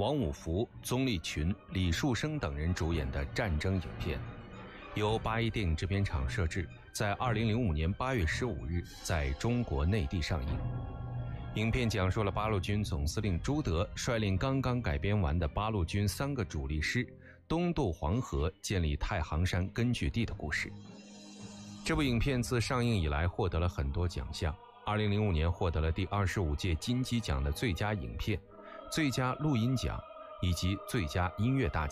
王五福、宗立群、李树生等人主演的战争影片，由八一电影制片厂摄制，在2005年8月15日在中国内地上映。影片讲述了八路军总司令朱德率领刚刚改编完的八路军3个主力师东渡黄河，建立太行山根据地的故事。这部影片自上映以来获得了很多奖项，2005年获得了第25届金鸡奖的最佳影片、最佳录音奖以及最佳音乐大奖。